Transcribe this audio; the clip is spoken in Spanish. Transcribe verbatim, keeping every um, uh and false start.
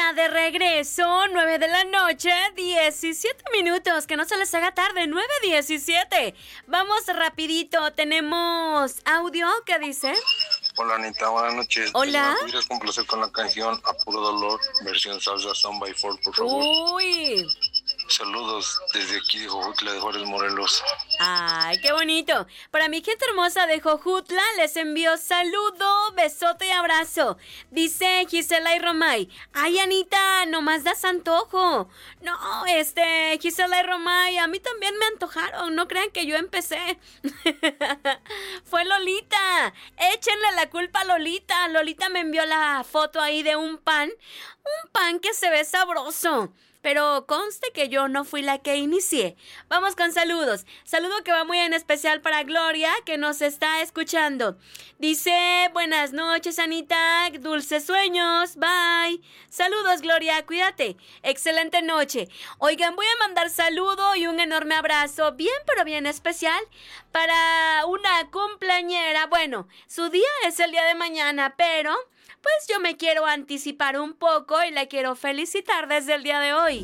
ya de regreso, nueve de la noche, diecisiete minutos, que no se les haga tarde, nueve diecisiete. Vamos rapidito, tenemos audio, ¿qué dice? Hola Anita, buenas noches. Hola. ¿Me pudieras complacer con la canción A Puro Dolor, versión salsa Son by Four, por favor? Uy. Saludos desde aquí de Jojutla de Juárez, Morelos. Ay, qué bonito. Para mi gente hermosa de Jojutla, les envío saludo, besote y abrazo. Dice Gisela y Romay. Ay, Anita, nomás das antojo. No, este, Gisela y Romay, a mí también me antojaron. No crean que yo empecé. Fue Lolita. Échenle la culpa a Lolita. Lolita me envió la foto ahí de un pan. Un pan que se ve sabroso. Pero conste que yo no fui la que inicié. Vamos con saludos. Saludo que va muy en especial para Gloria, que nos está escuchando. Dice, buenas noches, Anita, dulces sueños, bye. Saludos, Gloria, cuídate. Excelente noche. Oigan, voy a mandar saludo y un enorme abrazo, bien pero bien especial, para una cumpleañera. Bueno, su día es el día de mañana, pero... pues yo me quiero anticipar un poco y la quiero felicitar desde el día de hoy.